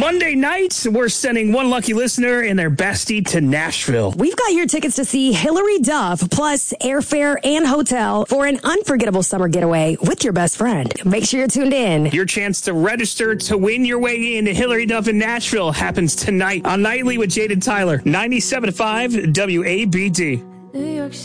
Monday night, we're sending one lucky listener and their bestie to Nashville. We've got your tickets to see Hilary Duff, plus airfare and hotel for an unforgettable summer getaway with your best friend. Make sure you're tuned in. Your chance to register to win your way into Hilary Duff in Nashville happens tonight on Nightly with Jade and Tyler, 97.5 WABD.